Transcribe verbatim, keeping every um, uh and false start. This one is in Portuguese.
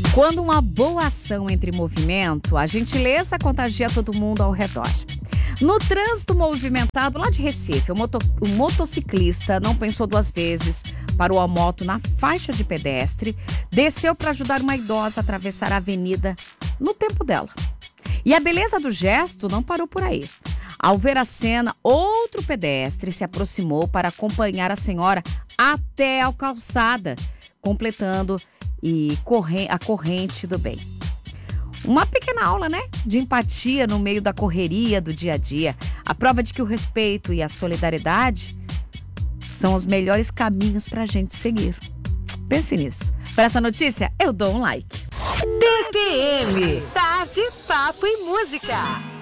Quando uma boa ação entra em movimento, a gentileza contagia todo mundo ao redor. No trânsito movimentado lá de Recife, o, moto, o motociclista não pensou duas vezes, parou a moto na faixa de pedestre, desceu para ajudar uma idosa a atravessar a avenida no tempo dela. E a beleza do gesto não parou por aí. Ao ver a cena, outro pedestre se aproximou para acompanhar a senhora até a calçada, completando e corre- a corrente do bem. Uma pequena aula, né, de empatia no meio da correria do dia a dia. A prova de que o respeito e a solidariedade são os melhores caminhos para a gente seguir. Pense nisso. Para essa notícia, eu dou um like. T P M. Tarde, papo e música.